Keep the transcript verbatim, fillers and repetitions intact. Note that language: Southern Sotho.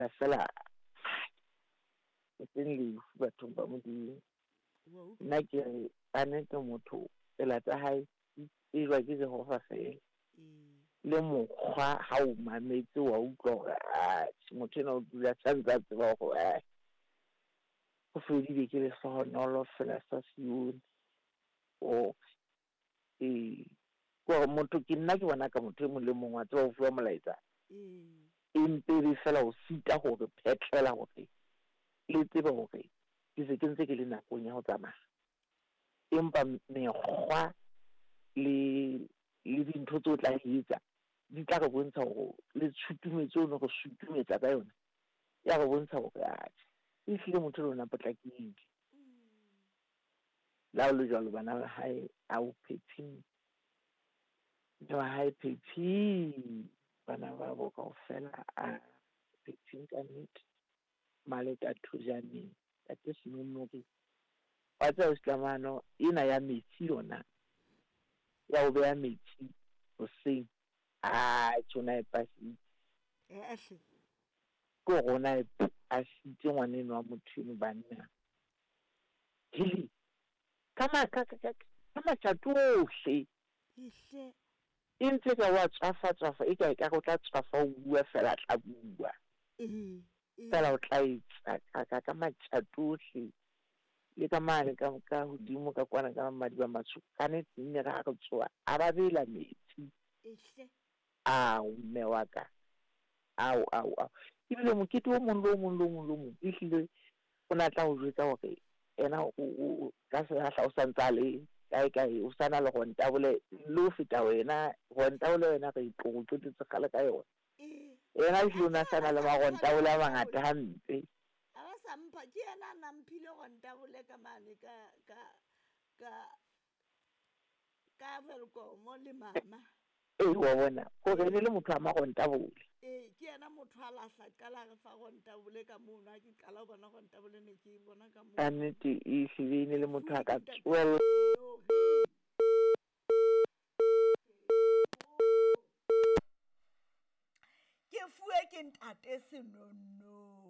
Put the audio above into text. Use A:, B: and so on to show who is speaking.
A: fela ke le batho ba modimo nna ke re ane ke motho tsela tsa hae e jwa ke Jehova fela le mokgwa ha o mametse wa utlwa gore a motho ena o dula tshantsa tseba go a go fedile ke le sohonolo fela sa Sione o e go motho ke nna ke bona ka motho mo le mongwe a tswa o fua molaetsa e mpere fela o sita gore phetlela gore le tsebe gore ke se ke ntse ke le nakong ya go tsamaya empa mekgwa le le dintho tse o tla etsa di tla go bontsha gore le tshutumetso o ne go sutumetsa ka yona ya go bontsha gore a e hlile motho lona potlakile la o le jalo bana ba hae a o phetseng ba hae phetsi bana ba bo ka ofela a phetseng ka nnete male ka thujane ka ke senonoke wa tsa islamano ina ya metsi yona ya o beya metsi o seng a tsona e pasi
B: eh hle
A: go gona e a sitse ngwaneno wa motho mo banna hili kama ka ka kama tshatohle
B: ihle
A: e ntse ka wa tsafa tsafa e ka ka go tla tsafa o bua fela tla bua
B: eh
A: fela o tla itsa ka ka matshatohle le ka mane ka ka hodimo ka kwana ka madi ba matsho kane tsine ga go tsoa a ba bela metsi
B: ihle
A: a mme wa ka au au au ile mo ke to mo lo mo lo mo lo mo ile o na tla o jwetsa gore ena o ka se ha o santsale kai kai o sana le go ntabole lo fita wena go ntabole wena ga itlotlo tse kgale ka yona ena ile na sana le ma go ntabole a mangata hampe
B: a ba sampha ke ena na mphile go ntabole ka mane ka ka ka ka velko mo le mama
A: e wa bona go re le motho a ma go ntabole
B: eh ke ena motho a lahla qala re fa go ntabole ka mona ke qala bona go ntabole ne ke bona ka mona
A: annete e hlile le motho a ka tswela
B: ke fuwe ke ntate Senono